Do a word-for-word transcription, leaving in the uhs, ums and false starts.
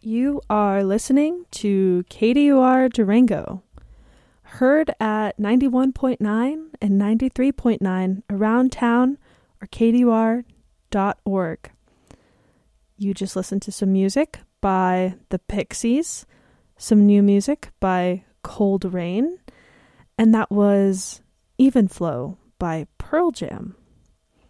You are listening to K D U R Durango, heard at ninety-one point nine and ninety-three point nine around town or K D U R dot org. You just listened to some music by the Pixies, some new music by Cold Rain, and that was Even Flow by Pearl Jam.